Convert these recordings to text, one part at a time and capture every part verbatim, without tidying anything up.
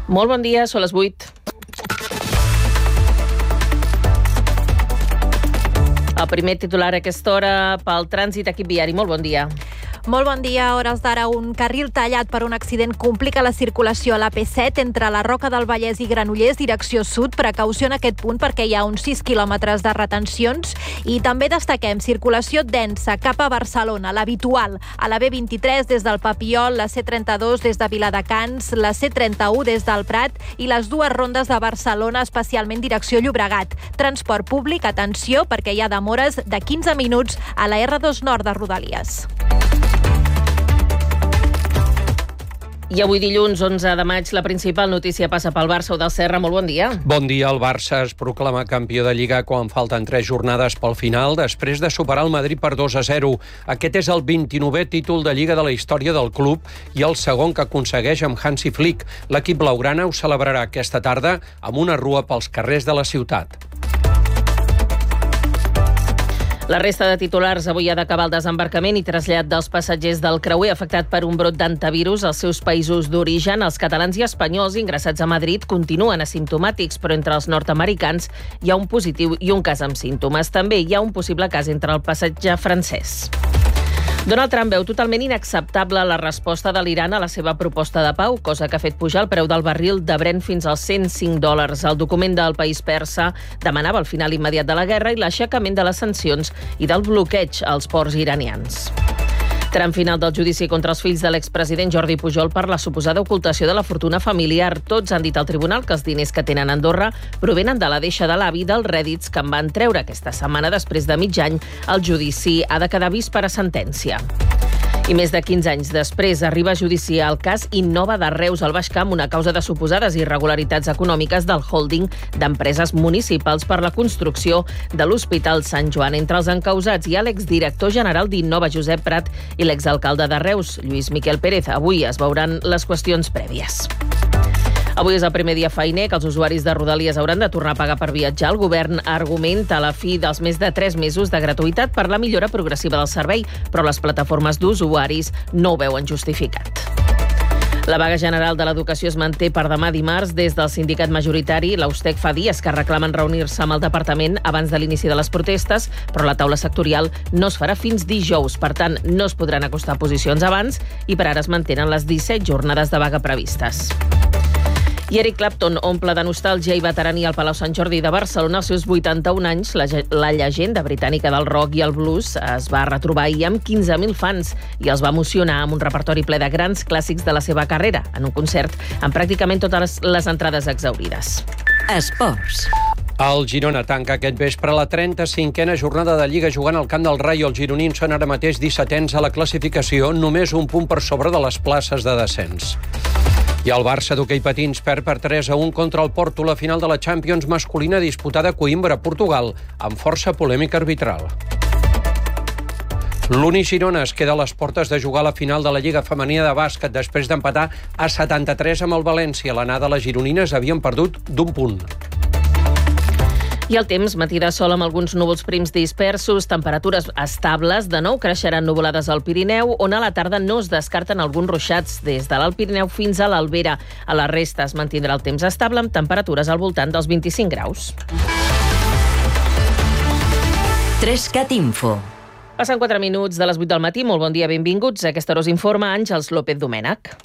Molt bon dia, són les vuit. El primer titular a aquesta hora pel trànsit, equip viari. Molt bon dia. Molt bon dia. A hores d'ara, un carril tallat per un accident complica la circulació a l'A P set entre la Roca del Vallès i Granollers, direcció sud. Precaució en aquest punt perquè hi ha uns sis quilòmetres de retencions. I també destaquem circulació densa cap a Barcelona, l'habitual, a la B vint-i-tres des del Papiol, la C trenta-dos des de Viladecans, la C trenta-u des del Prat i les dues rondes de Barcelona, especialment direcció Llobregat. Transport públic, atenció, perquè hi ha demores de quinze minuts a la R dos Nord de Rodalies. I avui dilluns, onze de maig, la principal notícia passa pel Barça o del Serra. Molt bon dia. Bon dia. El Barça es proclama campió de Lliga quan falten tres jornades pel final, després de superar el Madrid per dos a zero. Aquest és el vint-i-novè títol de Lliga de la història del club i el segon que aconsegueix amb Hansi Flick. L'equip blaugrana ho celebrarà aquesta tarda amb una rua pels carrers de la ciutat. La resta de titulars: avui ha d'acabar el desembarcament i trasllat dels passatgers del creuer afectat per un brot d'antivirus als seus països d'origen. Els catalans i espanyols ingressats a Madrid continuen asimptomàtics, però entre els nord-americans hi ha un positiu i un cas amb símptomes. També hi ha un possible cas entre el passatger francès. Donald Trump veu totalment inacceptable la resposta de l'Iran a la seva proposta de pau, cosa que ha fet pujar el preu del barril de Brent fins als cent cinc dòlars. El document del país persa demanava el final immediat de la guerra i l'aixecament de les sancions i del bloqueig als ports iranians. Tram final del judici contra els fills de l'expresident Jordi Pujol per la suposada ocultació de la fortuna familiar. Tots han dit al tribunal que els diners que tenen a Andorra provenen de la deixa de l'avi dels rèdits que en van treure aquesta setmana. Després de mig any, el judici ha de quedar vist per a sentència. I més de quinze anys després arriba a judiciar el cas Innova de Reus al Baix Camp, una causa de suposades irregularitats econòmiques del holding d'empreses municipals per la construcció de l'Hospital Sant Joan. Entre els encausats hi ha l'exdirector general d'Innova, Josep Prat, i l'exalcalde de Reus, Lluís Miquel Pérez. Avui es veuran les qüestions prèvies. Avui és el primer dia feiner que els usuaris de Rodalies hauran de tornar a pagar per viatjar. El govern argumenta la fi dels més de tres mesos de gratuïtat per la millora progressiva del servei, però les plataformes d'usuaris no ho veuen justificat. La vaga general de l'educació es manté per demà dimarts. Des del sindicat majoritari, l'Austec, fa dies que reclamen reunir-se amb el departament abans de l'inici de les protestes, però la taula sectorial no es farà fins dijous. Per tant, no es podran acostar posicions abans i per ara es mantenen les disset jornades de vaga previstes. I Eric Clapton omple de nostàlgia i veterania al Palau Sant Jordi de Barcelona als seus vuitanta-un anys. La, la llegenda britànica del rock i el blues es va retrobar ahir amb quinze mil fans i els va emocionar amb un repertori ple de grans clàssics de la seva carrera, en un concert amb pràcticament totes les, les entrades exhaurides. Esports. El Girona tanca aquest vespre la trenta-cinquena jornada de Lliga jugant al Camp del Rai. Els gironins són ara mateix dissetens a la classificació, només un punt per sobre de les places de descens. I el Barça d'hoquei patins perd per tres a un contra el Porto la final de la Champions masculina disputada a Coïmbra, Portugal, amb força polèmica arbitral. L'Uni Girona es queda a les portes de jugar a la final de la Lliga Femenina de Bàsquet després d'empatar a setanta-tres amb el València. L'anada les gironines havien perdut d'un punt. I el temps, matí de sol amb alguns núvols prims dispersos, temperatures estables. De nou creixeran nuvolades al Pirineu, on a la tarda no es descarten alguns ruixats des de l'Alt Pirineu fins a l'Albera. A la resta es mantindrà el temps estable amb temperatures al voltant dels vint-i-cinc graus. Trescat Info. Passen quatre minuts de les vuit del matí. Molt bon dia, benvinguts. A aquesta hora us informa Àngels López Domènech.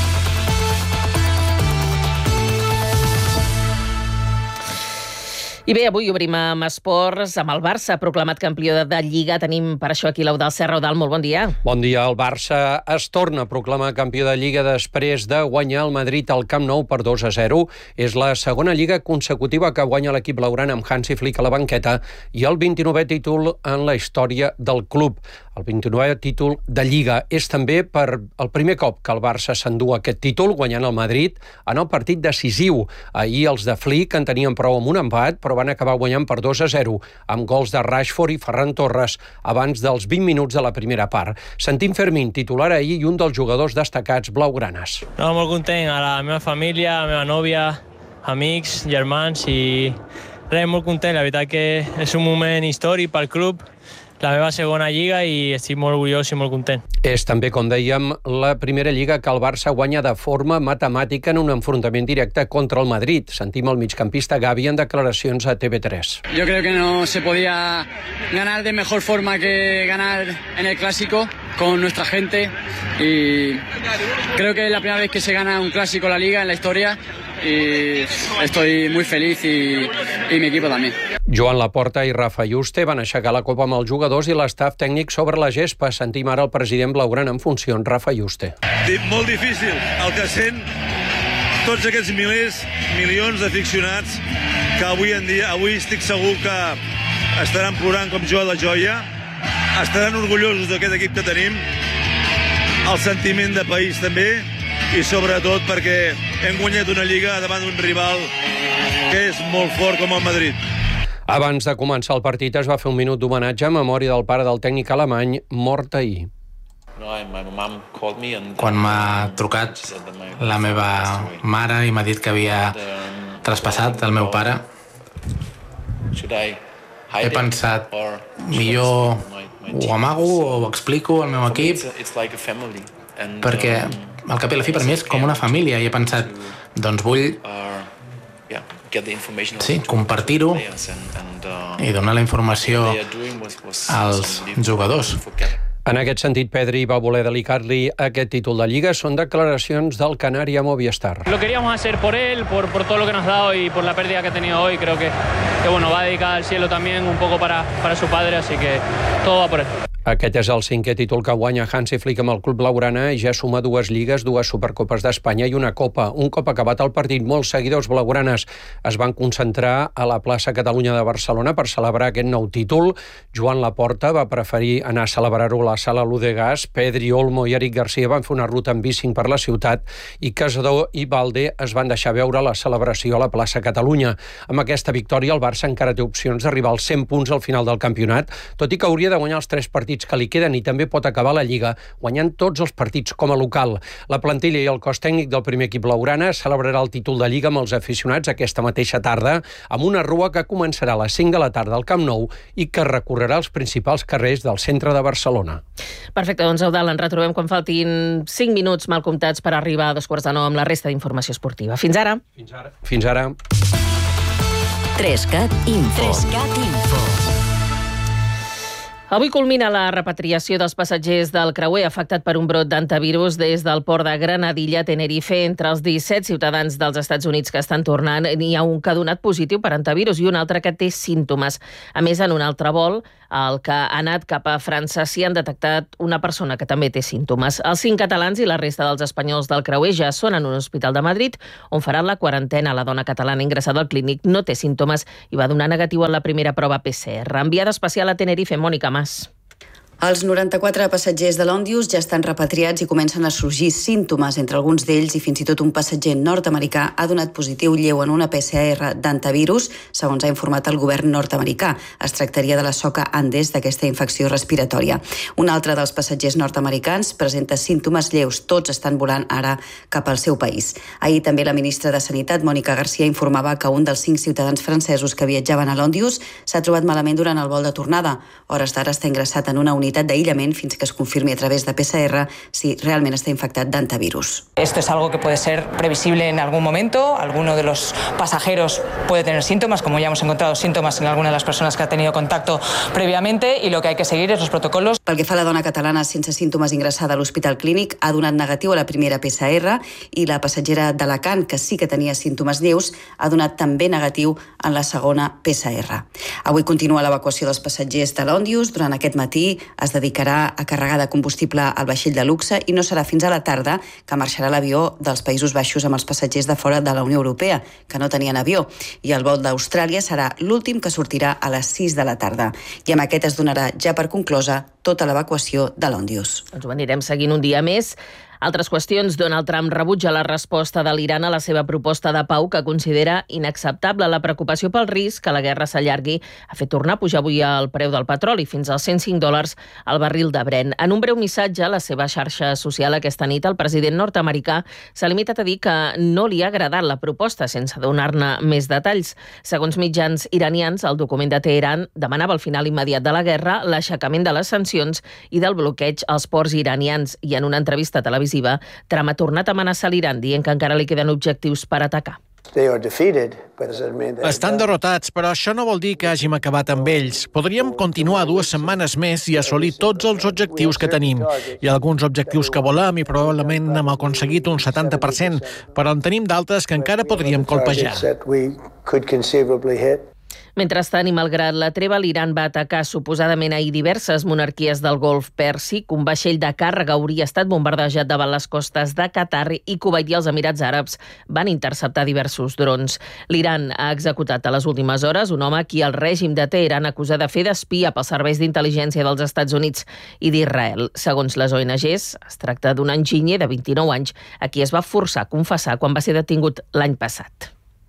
I bé, avui obrim amb esports, amb el Barça, proclamat campió de Lliga. Tenim per això aquí l'Eudald Serra. Eudald, molt bon dia. Bon dia. El Barça es torna a proclamar campió de Lliga després de guanyar el Madrid al Camp Nou per dos a zero. És la segona Lliga consecutiva que guanya l'equip blaugrana amb Hansi Flick a la banqueta i el vint-i-novè títol en la història del club. El vint-i-novè títol de Lliga és també per el primer cop que el Barça s'endú aquest títol, guanyant el Madrid en el partit decisiu. Ahir els de Flick en tenien prou amb un empat, però van acabar guanyant per dos a zero, amb gols de Rashford i Ferran Torres abans dels vint minuts de la primera part. Sentim Fermín, titular ahir i un dels jugadors destacats blaugranes. No, molt content, a la meva família, a la meva nòvia, amics, germans i res, molt content. La veritat que és un moment històric pel club. la meva segona lliga i estic molt orgullós i molt content. És també, com dèiem, la primera lliga que el Barça guanya de forma matemàtica en un enfrontament directe contra el Madrid. Sentim el migcampista Gavi en declaracions a T V tres. Yo creo que no se podía ganar de mejor forma que ganar en el Clásico con nuestra gente y creo que es la primera vez que se gana un Clásico en la Liga en la historia y estoy muy feliz y, y mi equipo también. Joan Laporta i Rafa Yuste van aixecar la copa amb els jugadors i l'estaf tècnic sobre la gespa. Sentim ara el president blaugrana en funcions, Rafa Yuste. Molt difícil el que sent tots aquests milers, milions d'aficionats que avui en dia, avui estic segur que estaran plorant com jo a la joia, estaran orgullosos d'aquest equip que tenim, el sentiment de país també, i sobretot perquè hem guanyat una lliga davant d'un rival que és molt fort com el Madrid. Abans de començar el partit es va fer un minut d'homenatge a memòria del pare del tècnic alemany mort ahir. Quan m'ha trucat la meva mare i m'ha dit que havia traspassat el meu pare, he pensat, millor ho amago o ho explico al meu equip, perquè al cap i a la fi per mi és com una família, i he pensat, doncs vull sí, compartir-ho i donar la informació als jugadors. En aquest sentit, Pedri va voler dedicar-li aquest títol de Lliga. Són declaracions del canari a Movistar. Lo queríamos hacer por él, por, por todo lo que nos ha dado y por la pérdida que ha tenido hoy. Creo que, que bueno, va a dedicar al cielo también un poco para, para su padre, así que todo va por él. Aquest és el cinquè títol que guanya Hansi Flick amb el club blaugrana i ja suma dues lligues, dues supercopes d'Espanya i una copa. Un cop acabat el partit, molts seguidors blaugranes es van concentrar a la plaça Catalunya de Barcelona per celebrar aquest nou títol. Joan Laporta va preferir anar a celebrar-ho a la sala Ludegas. Pedri, Olmo i Eric Garcia van fer una ruta en bici per la ciutat i Casador i Balde es van deixar veure la celebració a la plaça Catalunya. Amb aquesta victòria, el Barça encara té opcions d'arribar als cent punts al final del campionat, tot i que hauria de guanyar els tres partits que li queden i també pot acabar la Lliga guanyant tots els partits com a local. La plantilla i el cos tècnic del primer equip blaugrana celebrarà el títol de Lliga amb els aficionats aquesta mateixa tarda amb una rua que començarà a les cinc de la tarda al Camp Nou i que recorrerà els principals carrers del centre de Barcelona. Perfecte, doncs Eudald, ens retrobem quan faltin cinc minuts mal comptats per arribar a dos quarts de nou amb la resta d'informació esportiva. Fins ara. Fins ara. Fins ara. Trescat Info. Trescat Info. Avui culmina la repatriació dels passatgers del creuer afectat per un brot d'antivirus des del port de Granadilla a Tenerife. Entre els disset ciutadans dels Estats Units que estan tornant, n'hi ha un que ha donat positiu per antivirus i un altre que té símptomes. A més, en un altre vol, el que ha anat cap a França, s'hi han detectat una persona que també té símptomes. Els cinc catalans i la resta dels espanyols del creuer ja són en un hospital de Madrid, on faran la quarantena. La dona catalana ingressada al clínic no té símptomes i va donar negatiu en la primera prova P C R. Enviada especial a Tenerife, Mònica Mas. Els noranta-quatre passatgers de l'Òndius ja estan repatriats i comencen a sorgir símptomes. Entre alguns d'ells i fins i tot un passatger nord-americà ha donat positiu lleu en una P C R d'antivirus, segons ha informat el govern nord-americà. Es tractaria de la soca Andes d'aquesta infecció respiratòria. Un altre dels passatgers nord-americans presenta símptomes lleus. Tots estan volant ara cap al seu país. Ahir també la ministra de Sanitat, Mònica Garcia, informava que un dels cinc ciutadans francesos que viatjaven a l'Òndius s'ha trobat malament durant el vol de tornada. Hores d'ara està ingressat en una unitat d'aïllament fins que es confirmi a través de P C R si realment està infectat d'antivirus. Esto es algo que puede ser previsible en algún momento. Alguno de los pasajeros puede tener síntomas, como ya hemos encontrado síntomas en alguna de las personas que ha tenido contacto previamente, y lo que hay que seguir es los protocolos. Pel que fa a la dona catalana sense símptomes ingressada a l'Hospital Clínic, ha donat negatiu a la primera P C R, i la passatgera d'Alacant, que sí que tenia símptomes lleus, ha donat també negatiu en la segona P C R. Avui continua l'evacuació dels passatgers de l'Òndius. Durant aquest matí es dedicarà a carregar de combustible al vaixell de luxe i no serà fins a la tarda que marxarà l'avió dels Països Baixos amb els passatgers de fora de la Unió Europea, que no tenien avió, i el vol d'Austràlia serà l'últim, que sortirà a les sis de la tarda. I amb aquest es donarà ja per conclosa tota l'evacuació de l'Òndius. Ens ho anirem seguint un dia més. Altres qüestions. Donald Trump rebutja la resposta de l'Iran a la seva proposta de pau, que considera inacceptable. La preocupació pel risc que la guerra s'allargui ha fet tornar a pujar avui el preu del petroli fins als cent cinc dòlars al barril de Brent. En un breu missatge a la seva xarxa social aquesta nit, el president nord-americà s'ha limitat a dir que no li ha agradat la proposta, sense donar-ne més detalls. Segons mitjans iranians, el document de Teheran demanava el final immediat de la guerra, l'aixecament de les sancions i del bloqueig als ports iranians. I en una entrevista televisiva, Trump ha tornat a amenaçar l'Iran, dient que encara li queden objectius per atacar. Estan derrotats, però això no vol dir que hàgim acabat amb ells. Podríem continuar dues setmanes més i assolir tots els objectius que tenim. Hi ha alguns objectius que volem i probablement hem aconseguit un setanta per cent, però en tenim d'altres que encara podríem colpejar. Mentrestant, i malgrat la treva, l'Iran va atacar suposadament ahir diverses monarquies del Golf Pèrsic. Un vaixell de càrrega hauria estat bombardejat davant les costes de Qatar i Kuwait, i els Emirats Àrabs van interceptar diversos drons. L'Iran ha executat a les últimes hores un home a qui el règim de Teheran acusa de fer d'espia pels serveis d'intel·ligència dels Estats Units i d'Israel. Segons les O N Ges, es tracta d'un enginyer de vint-i-nou anys a qui es va forçar a confessar quan va ser detingut l'any passat.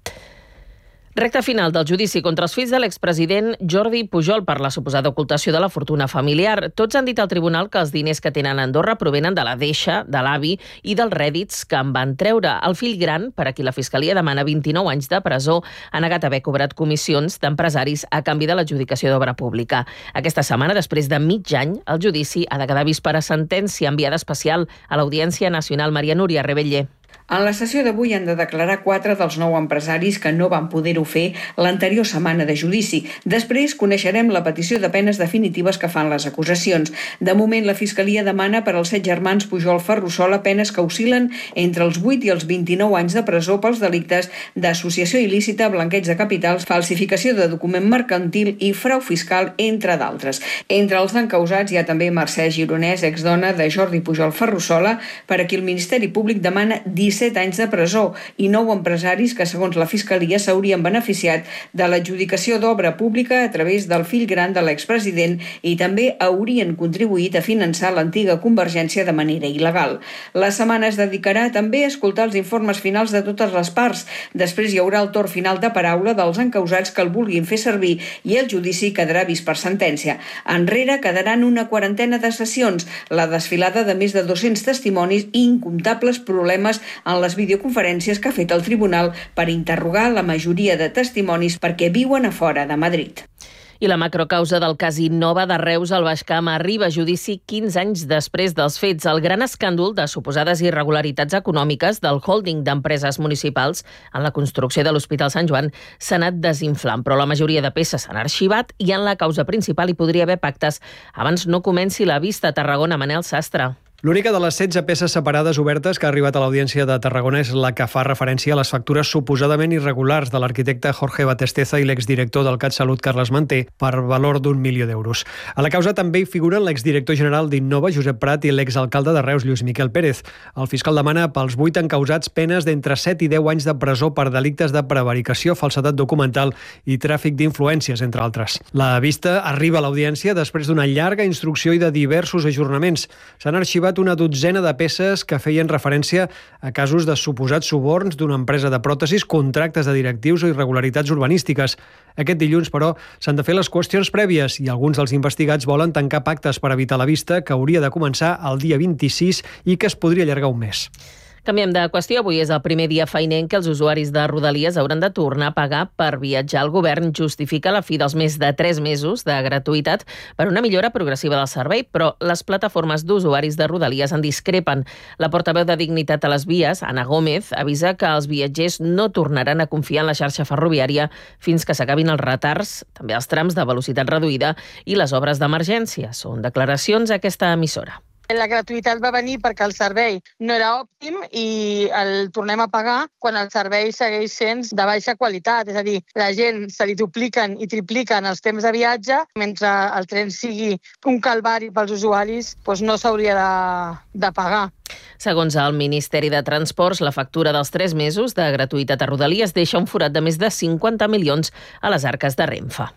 Recta final del judici contra els fills de l'expresident Jordi Pujol per la suposada ocultació de la fortuna familiar. Tots han dit al tribunal que els diners que tenen a Andorra provenen de la deixa, de l'avi i dels rèdits que en van treure. El fill gran, per a qui la Fiscalia demana vint-i-nou anys de presó, ha negat haver cobrat comissions d'empresaris a canvi de l'adjudicació d'obra pública. Aquesta setmana, després de mig any, el judici ha de quedar vist per a sentència enviada especial a l'Audiència Nacional. Maria Núria Rebellé. En la sessió d'avui han de declarar quatre dels nou empresaris que no van poder-ho fer l'anterior setmana de judici. Després coneixerem la petició de penes definitives que fan les acusacions. De moment, la Fiscalia demana per als set germans Pujol Ferrusola penes que oscil·len entre els vuit i els vint-i-nou anys de presó pels delictes d'associació il·lícita, blanqueig de capitals, falsificació de document mercantil i frau fiscal, entre d'altres. Entre els encausats hi ha també Mercè Gironès, exdona de Jordi Pujol Ferrusola, per a qui el Ministeri Públic demana disset anys de presó, i nou empresaris que, segons la Fiscalia, s'haurien beneficiat de l'adjudicació d'obra pública a través del fill gran de l'expresident i també haurien contribuït a finançar l'antiga Convergència de manera il·legal. La setmana es dedicarà també a escoltar els informes finals de totes les parts. Després hi haurà el torn final de paraula dels encausats que el vulguin fer servir i el judici quedarà vist per sentència. Enrere quedaran una quarantena de sessions, la desfilada de més de dos-cents testimonis i incomptables problemes en les videoconferències que ha fet el tribunal per interrogar la majoria de testimonis perquè viuen a fora de Madrid. I la macrocausa del cas Innova de Reus al Baix Camp arriba a judici quinze anys després dels fets. El gran escàndol de suposades irregularitats econòmiques del holding d'empreses municipals en la construcció de l'Hospital Sant Joan s'ha anat desinflant, però la majoria de peces s'han arxivat i en la causa principal hi podria haver pactes abans no comenci la vista a Tarragona. Manel Sastre. L'única de les setze peces separades obertes que ha arribat a l'Audiència de Tarragona és la que fa referència a les factures suposadament irregulars de l'arquitecte Jorge Batesteza i l'exdirector del CatSalut Carles Manté per valor d'un milió d'euros. A la causa també hi figuren l'exdirector general d'Innova, Josep Prat, i l'exalcalde de Reus, Lluís Miquel Pérez. El fiscal demana pels vuit encausats penes d'entre set i deu anys de presó per delictes de prevaricació, falsedat documental i tràfic d'influències, entre altres. La vista arriba a l'Audiència després d'una llarga instrucció i de diversos ajornaments. S'han arxivat una dotzena de peces que feien referència a casos de suposats suborns d'una empresa de pròtesis, contractes de directius o irregularitats urbanístiques. Aquest dilluns, però, s'han de fer les qüestions prèvies i alguns dels investigats volen tancar pactes per evitar la vista, que hauria de començar el dia vint-i-sis i que es podria allargar un mes. Canviem de qüestió. Avui és el primer dia feiner en què els usuaris de Rodalies hauran de tornar a pagar per viatjar. El govern justifica la fi dels més de tres mesos de gratuïtat per una millora progressiva del servei, però les plataformes d'usuaris de Rodalies en discrepen. La portaveu de Dignitat a les Vies, Anna Gómez, avisa que els viatgers no tornaran a confiar en la xarxa ferroviària fins que s'acabin els retards, també els trams de velocitat reduïda i les obres d'emergència. Són declaracions a aquesta emissora. La gratuïtat va venir perquè el servei no era òptim i el tornem a pagar quan el servei segueix sent de baixa qualitat. És a dir, la gent se li dupliquen i tripliquen els temps de viatge, mentre el tren sigui un calvari pels usuaris, doncs no s'hauria de, de pagar. Segons el Ministeri de Transports, la factura dels tres mesos de gratuïtat a Rodalies deixa un forat de més de cinquanta milions a les arques de Renfe.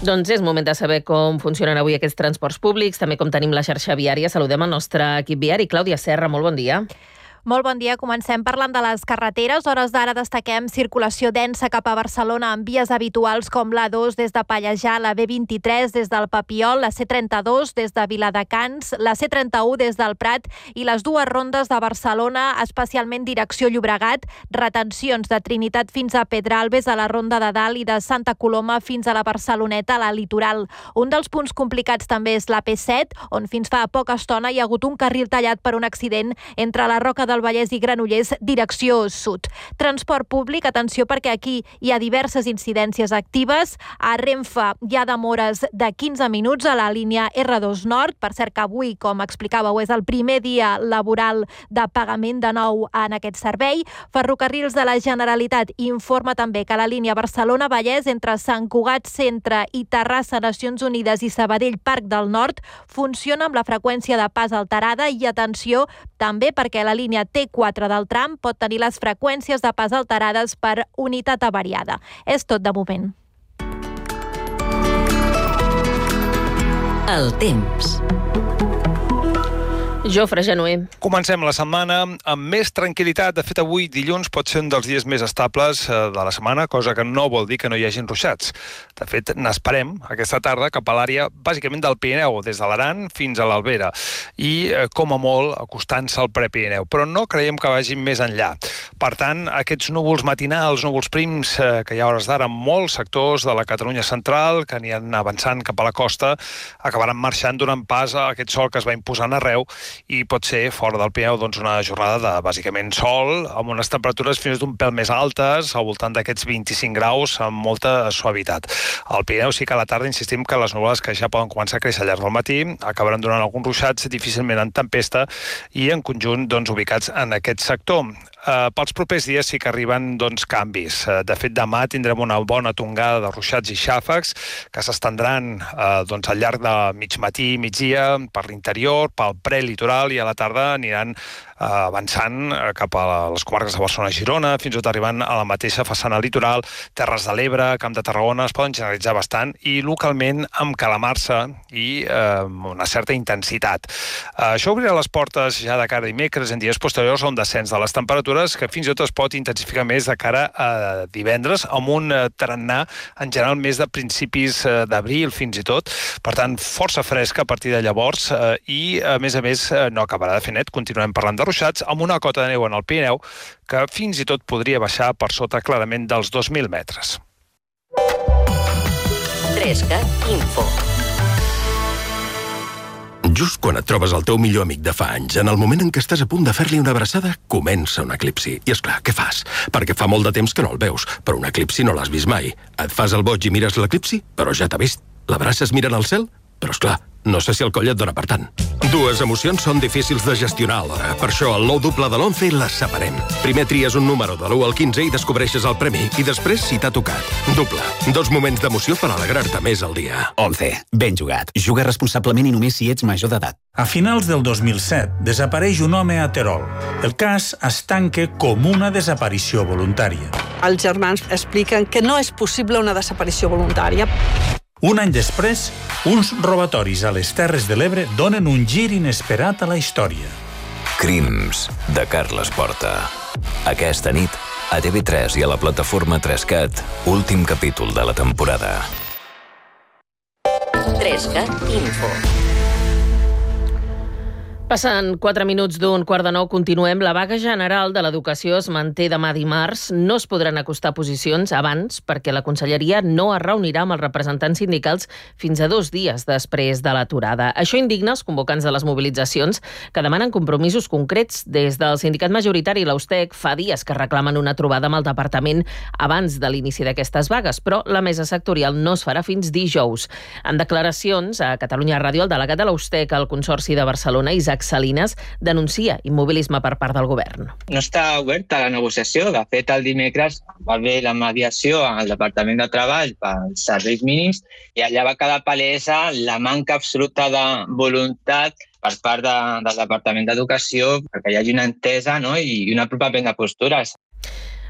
Doncs és moment de saber com funcionen avui aquests transports públics, també com tenim la xarxa viària. Saludem el nostre equip viari. Clàudia Serra, molt bon dia. Molt bon dia. Comencem parlant de les carreteres. Hores d'ara destaquem circulació densa cap a Barcelona en vies habituals com l'A dos des de Pallejà, la B vint-i-tres des del Papiol, la C trenta-dos des de Viladecans, la C trenta-u des del Prat i les dues rondes de Barcelona, especialment direcció Llobregat, retencions de Trinitat fins a Pedralbes a la Ronda de Dalt i de Santa Coloma fins a la Barceloneta a la Litoral. Un dels punts complicats també és la P set, on fins fa poca estona hi ha hagut un carril tallat per un accident entre la Roca del Vallès i Granollers, direcció sud. Transport públic, atenció perquè aquí hi ha diverses incidències actives. A Renfe hi ha demores de quinze minuts a la línia R dos Nord. Per cert que avui, com explicàveu, és el primer dia laboral de pagament de nou en aquest servei. Ferrocarrils de la Generalitat informa també que la línia Barcelona-Vallès entre Sant Cugat Centre i Terrassa Nacions Unides i Sabadell Parc del Nord funciona amb la freqüència de pas alterada i atenció també perquè la línia T quatre del tram pot tenir les freqüències de pas alterades per unitat avariada. És tot de moment. El temps. Jofre Genuer. Comencem la setmana amb més tranquil·litat. De fet, avui, dilluns, pot ser un dels dies més estables de la setmana, cosa que no vol dir que no hi hagin ruixats. De fet, n'esperem aquesta tarda cap a l'àrea, bàsicament del Pirineu, des de l'Aran fins a l'Albera, i, com a molt, acostant-se al Prepirineu. Però no creiem que vagin més enllà. Per tant, aquests núvols matinals, núvols prims, que hi ha hores d'ara en molts sectors de la Catalunya central, que aniran avançant cap a la costa, acabaran marxant donant pas a aquest sol que es va imposant arreu, i pot ser fora del Pirineu doncs, una jornada de bàsicament sol, amb unes temperatures fins d'un pèl més altes, al voltant d'aquests vint-i-cinc graus, amb molta suavitat. Al Pirineu sí que a la tarda insistim que les nuvolades que ja poden començar a créixer al llarg del matí acabaran donant alguns ruixats, difícilment en tempesta, i en conjunt doncs, ubicats en aquest sector. Uh, pels propers dies sí que arriben doncs, canvis. Uh, de fet, demà tindrem una bona tongada de ruixats i xàfecs que s'estendran uh, doncs, al llarg de mig matí i migdia per l'interior, pel prelitoral, i a la tarda aniran uh, avançant uh, cap a les comarques de Barcelona i Girona, fins i tot arribant a la mateixa façana litoral, Terres de l'Ebre, Camp de Tarragona, es poden generalitzar bastant i localment amb calamarsa i uh, una certa intensitat. Uh, això obrirà les portes ja de cara a dimecres en dies posteriors a un descens de les temperatures que fins i tot es pot intensificar més de cara a divendres, amb un tarannà en general més de principis d'abril fins i tot. Per tant, força fresca a partir de llavors i, a més a més, no acabarà de fer net. Continuem parlant de ruixats, amb una cota de neu en el Pirineu que fins i tot podria baixar per sota clarament dels dos mil metres. trescat Info. Just quan et trobes el teu millor amic de fa anys, en el moment en què estàs a punt de fer-li una abraçada, comença un eclipsi. I és clar, què fas? Perquè fa molt de temps que no el veus, però un eclipsi no l'has vist mai. Et fas el boig i mires l'eclipsi, però ja t'ha vist. L'abraces mirant al cel? Però és clar, no sé si el coll et dona per tant. Dues emocions són difícils de gestionar alhora. Per això, al nou doble de l'once les separem. Primer tries un número de l'u al quinze i descobreixes el premi. I després, si t'ha tocat. Doble. Dos moments d'emoció per alegrar-te més al dia. once. Ben jugat. Juga responsablement i només si ets major d'edat. A finals del dos mil set desapareix un home a Terol. El cas es tanca com una desaparició voluntària. Els germans expliquen que no és possible una desaparició voluntària. Un any després, uns robatoris a les Terres de l'Ebre donen un gir inesperat a la història. Crims, de Carles Porta. Aquesta nit, a T V tres i a la plataforma trescat, últim capítol de la temporada. trescat Info. Passen quatre minuts d'un quart de nou, continuem. La vaga general de l'educació es manté demà dimarts. No es podran acostar posicions abans perquè la Conselleria no es reunirà amb els representants sindicals fins a dos dies després de l'aturada. Això indigna els convocants de les mobilitzacions que demanen compromisos concrets. Des del sindicat majoritari, l'Austec, fa dies que reclamen una trobada amb el departament abans de l'inici d'aquestes vagues, però la mesa sectorial no es farà fins dijous. En declaracions a Catalunya Ràdio, el delegat de l'Austec al Consorci de Barcelona, Isaac Salinas, denuncia immobilisme per part del govern. No està oberta la negociació. De fet, el dimecres va haver la mediació al Departament de Treball pels serveis mínims i allà va quedar palesa la manca absoluta de voluntat per part de, del Departament d'Educació perquè hi hagi una entesa, no? I un apropament de postures.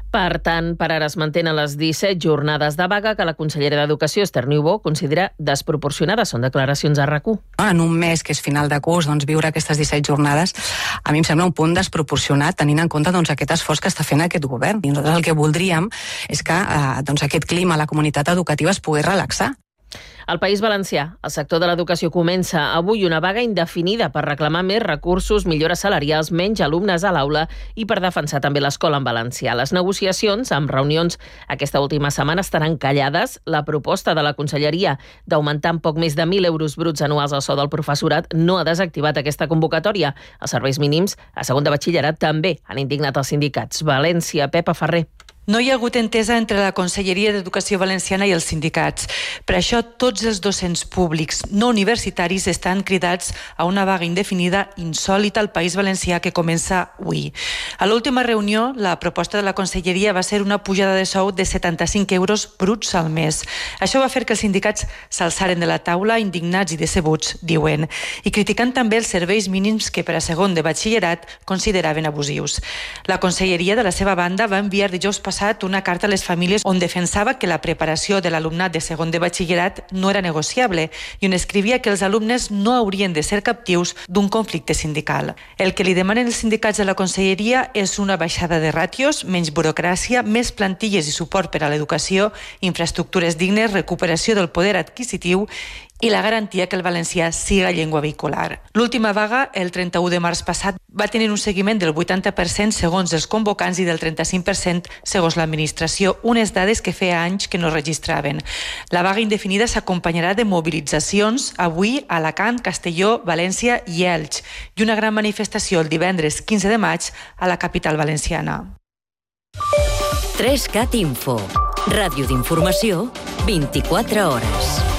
Per tant, per ara es mantenen les disset jornades de vaga que la consellera d'Educació, Esther Niubó, considera desproporcionades. Són declaracions a RAC u. En un mes que és final de curs, doncs, viure aquestes disset jornades a mi em sembla un punt desproporcionat tenint en compte doncs, aquest esforç que està fent aquest govern. I nosaltres el que voldríem és que eh, doncs, aquest clima a la comunitat educativa es pogués relaxar. Al País Valencià, el sector de l'educació comença avui una vaga indefinida per reclamar més recursos, millores salarials, menys alumnes a l'aula i per defensar també l'escola en valencià. Les negociacions, amb reunions aquesta última setmana, estaran callades. La proposta de la Conselleria d'augmentar en poc més de mil euros bruts anuals el sou del professorat no ha desactivat aquesta convocatòria. Els serveis mínims a segon de batxillerat també han indignat els sindicats. València, Pepa Ferrer. No hi ha hagut entesa entre la Conselleria d'Educació Valenciana i els sindicats. Per això, tots els docents públics no universitaris estan cridats a una vaga indefinida insòlita al País Valencià que comença avui. A l'última reunió, la proposta de la Conselleria va ser una pujada de sou de setanta-cinc euros bruts al mes. Això va fer que els sindicats s'alçaren de la taula, indignats i decebuts, diuen, i criticant també els serveis mínims que per a segon de batxillerat consideraven abusius. La Conselleria, de la seva banda, va enviar dijous passat una carta a les famílies on defensava que la preparació de l'alumnat de segon de batxillerat no era negociable i on escrivia que els alumnes no haurien de ser captius d'un conflicte sindical. El que li demanen els sindicats a la Conselleria és una baixada de ràtios, menys burocràcia, més plantilles i suport per a l'educació, infraestructures dignes, recuperació del poder adquisitiu i la garantia que el valencià siga llengua vehicular. L'última vaga, el trenta-u de març passat, va tenir un seguiment del vuitanta per cent segons els convocants i del trenta-cinc per cent segons l'administració, unes dades que feia anys que no registraven. La vaga indefinida s'acompanyarà de mobilitzacions avui a Alacant, Castelló, València i Elx i una gran manifestació el divendres quinze de maig a la capital valenciana. tres cat Info. Ràdio d'informació, vint-i-quatre hores.